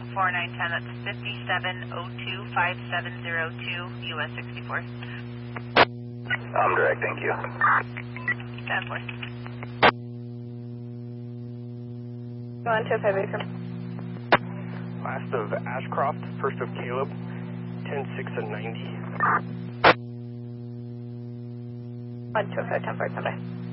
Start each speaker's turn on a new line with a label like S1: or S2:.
S1: 4910, that's 57025702, US 64.
S2: I'm direct, thank you.
S1: 10-4.
S3: Go on to a 5 acre.
S4: Last of Ashcroft, first of Caleb, 10-6 and 90.
S3: On to a 5 10 4, standby.